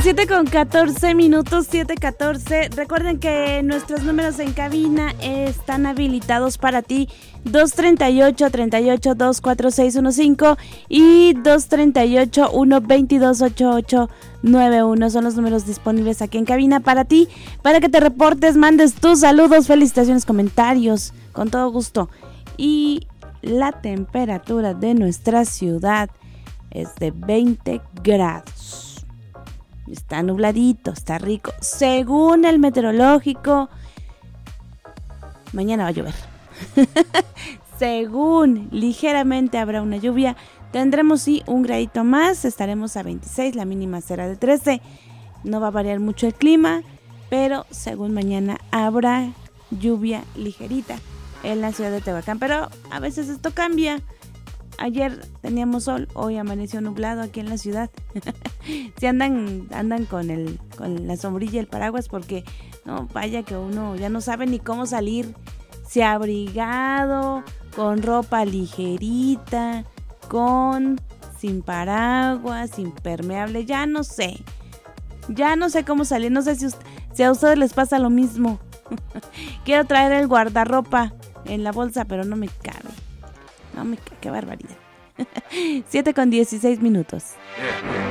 7:14, 7:14. Recuerden que nuestros números en cabina están habilitados para ti. 238-24615 y 238-122-8891 son los números disponibles aquí en cabina para ti, para que te reportes, mandes tus saludos, felicitaciones, comentarios, con todo gusto. Y la temperatura de nuestra ciudad es de 20 grados. Está nubladito, está rico. Según el meteorológico, mañana va a llover. Según, ligeramente habrá una lluvia. Tendremos sí un gradito más, estaremos a 26, la mínima será de 13. No va a variar mucho el clima, pero según mañana habrá lluvia ligerita en la ciudad de Tehuacán. Pero a veces esto cambia. Ayer teníamos sol, hoy amaneció nublado aquí en la ciudad. Si andan con la sombrilla y el paraguas, porque no, vaya que uno ya no sabe ni cómo salir. Si abrigado, con ropa ligerita, sin paraguas, impermeable, ya no sé cómo salir. No sé si a ustedes les pasa lo mismo. Quiero traer el guardarropa en la bolsa, pero no me cabe. Qué barbaridad. 7:16.